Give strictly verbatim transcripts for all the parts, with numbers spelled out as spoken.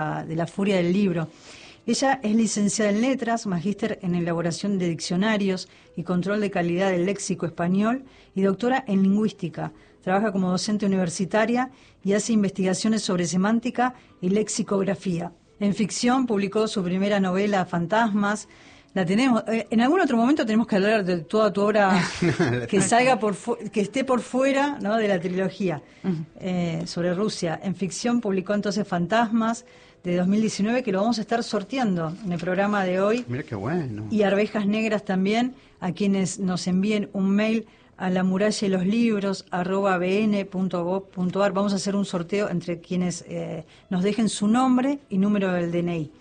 de la furia del libro. Ella es licenciada en Letras, magíster en elaboración de diccionarios y control de calidad del léxico español y doctora en lingüística. Trabaja como docente universitaria y hace investigaciones sobre semántica y lexicografía. En ficción publicó su primera novela, Fantasmas. La tenemos. Eh, en algún otro momento tenemos que hablar de toda tu obra que salga por fu- que esté por fuera, ¿no?, de la trilogía uh-huh. eh, sobre Rusia. En ficción publicó entonces Fantasmas de dos mil diecinueve, que lo vamos a estar sorteando en el programa de hoy. Mira qué bueno. Y Arvejas Negras también, a quienes nos envíen un mail a la muralla y los libros arroba b n punto gov punto a r. Vamos a hacer un sorteo entre quienes eh, nos dejen su nombre y número del D N I.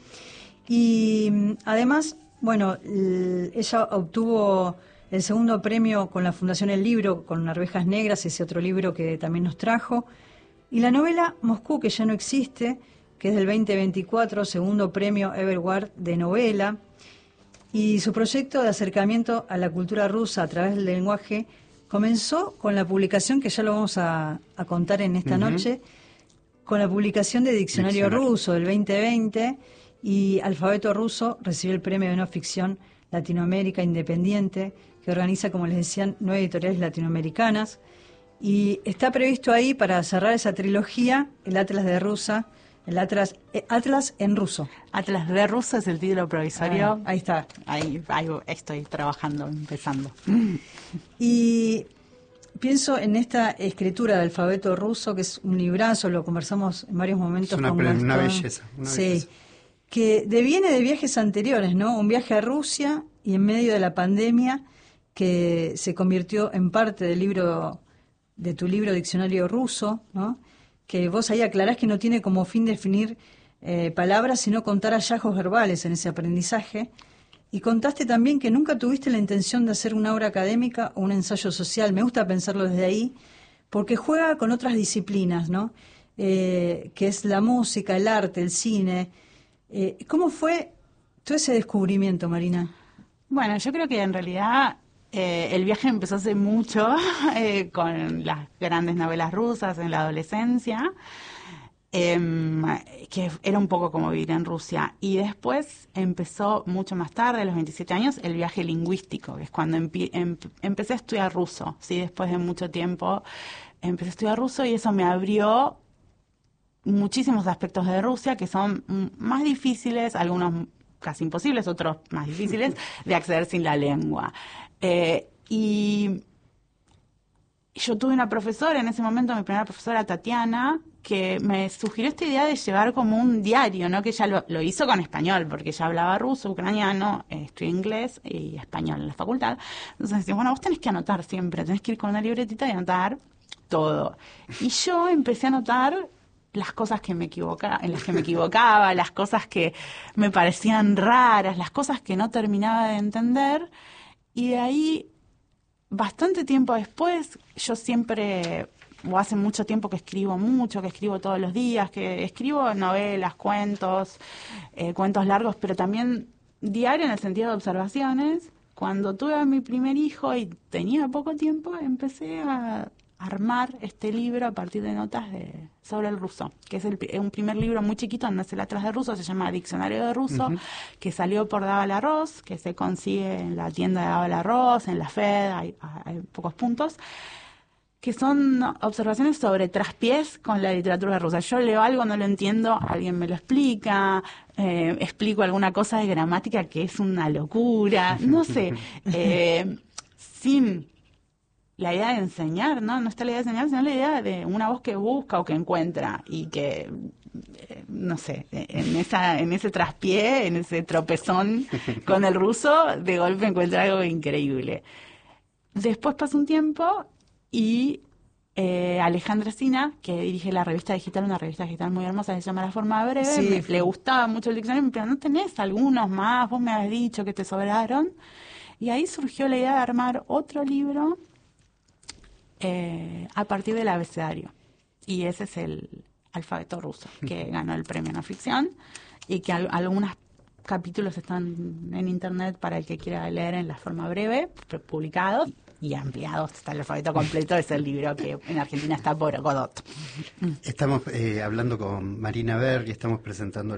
Y además, bueno, l- ella obtuvo el segundo premio con la Fundación El Libro, con Arvejas Negras, ese otro libro que también nos trajo. Y la novela Moscú, que ya no existe, que es del veinte veinticuatro, segundo premio Everward de novela, y su proyecto de acercamiento a la cultura rusa a través del lenguaje comenzó con la publicación, que ya lo vamos a, a contar en esta uh-huh. noche, con la publicación de Diccionario, Diccionario Ruso del veinte veinte, y Alfabeto Ruso recibió el premio de no ficción Latinoamérica Independiente, que organiza, como les decían, nueve editoriales latinoamericanas, y está previsto ahí, para cerrar esa trilogía, el Atlas de Rusa, el Atlas, eh, Atlas en ruso. Atlas de ruso es el título provisorio. Ah, ahí está. Ahí, ahí estoy trabajando, empezando. Y pienso en esta escritura del alfabeto ruso, que es un librazo, lo conversamos en varios momentos. Es una, con una belleza. Una sí, belleza. Que deviene de viajes anteriores, ¿no? Un viaje a Rusia y en medio de la pandemia, que se convirtió en parte del libro, de tu libro Diccionario Ruso, ¿no? Que vos ahí aclarás que no tiene como fin definir eh, palabras, sino contar hallazgos verbales en ese aprendizaje. Y contaste también que nunca tuviste la intención de hacer una obra académica o un ensayo social. Me gusta pensarlo desde ahí, porque juega con otras disciplinas, ¿no? Eh, que es la música, el arte, el cine. Eh, ¿Cómo fue todo ese descubrimiento, Marina? Bueno, yo creo que en realidad Eh, el viaje empezó hace mucho, eh, con las grandes novelas rusas en la adolescencia, eh, que era un poco como vivir en Rusia. Y después empezó mucho más tarde, a los veintisiete años, el viaje lingüístico, que es cuando empi- em- empecé a estudiar ruso. ¿Sí? Después de mucho tiempo empecé a estudiar ruso y eso me abrió muchísimos aspectos de Rusia que son más difíciles, algunos casi imposibles, otros más difíciles, de acceder sin la lengua. Eh, y yo tuve una profesora en ese momento, mi primera profesora, Tatiana, que me sugirió esta idea de llevar como un diario, ¿no? Que ella lo, lo hizo con español, porque ella hablaba ruso, ucraniano, eh, estudié inglés y español en la facultad. Entonces decía, bueno, vos tenés que anotar siempre, tenés que ir con una libretita y anotar todo. Y yo empecé a anotar las cosas que me equivocaba, en las que me equivocaba, las cosas que me parecían raras, las cosas que no terminaba de entender. Y de ahí, bastante tiempo después, yo siempre, o hace mucho tiempo que escribo mucho, que escribo todos los días, que escribo novelas, cuentos, eh, cuentos largos, pero también diario en el sentido de observaciones. Cuando tuve a mi primer hijo y tenía poco tiempo, empecé a armar este libro a partir de notas de sobre el ruso, que es el, un primer libro muy chiquito, no es el Atlas de Ruso, se llama Diccionario de Ruso, uh-huh. que salió por Daval Arroz, que se consigue en la tienda de Daval Arroz, en la Fed, hay, hay pocos puntos, que son observaciones sobre traspiés con la literatura rusa. Yo leo algo, no lo entiendo, alguien me lo explica, eh, explico alguna cosa de gramática que es una locura, no sé, eh, sin la idea de enseñar, ¿no? No está la idea de enseñar, sino la idea de una voz que busca o que encuentra y que, eh, no sé, en esa en ese traspié, en ese tropezón con el ruso, de golpe encuentra algo increíble. Después pasa un tiempo y eh, Alejandra Sina, que dirige la revista digital, una revista digital muy hermosa que se llama La Forma Breve, sí, me, le gustaba mucho el diccionario, pero ¿no tenés algunos más? Vos me habías dicho que te sobraron. Y ahí surgió la idea de armar otro libro Eh, a partir del abecedario, y ese es el alfabeto ruso, que ganó el premio no ficción y que al, algunos capítulos están en internet para el que quiera leer en La Forma Breve, publicados. y ampliado hasta el alfabeto completo, es el libro que en Argentina está por Godot. Estamos eh, hablando con Marina Berg y estamos presentando